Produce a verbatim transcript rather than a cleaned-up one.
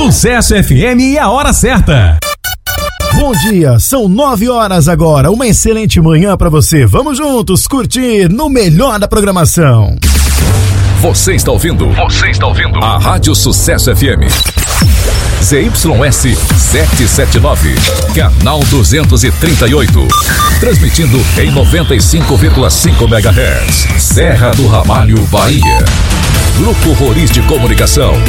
Sucesso F M e a hora certa. Bom dia, são nove horas agora, uma excelente manhã pra você. Vamos juntos curtir no melhor da programação. Você está ouvindo? Você está ouvindo? A Rádio Sucesso F M. Z Y S setecentos e setenta e nove, canal duzentos e trinta e oito. Transmitindo em noventa e cinco vírgula cinco megahertz. Serra do Ramalho, Bahia. Grupo Roriz de Comunicação.